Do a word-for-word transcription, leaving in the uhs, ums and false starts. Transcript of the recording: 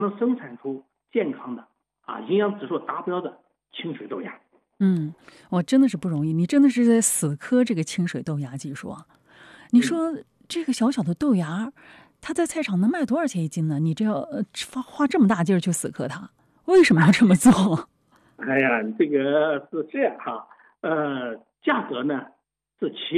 能生产出健康的啊营养指数达标的清水豆芽。 嗯，我真的是不容易，你真的是在死磕这个清水豆芽技术啊！你说这个小小的豆芽，它在菜场能卖多少钱一斤呢？你这要呃花花这么大劲儿去死磕它，为什么要这么做？ 哎呀，这个是这样哈，呃，价格呢是其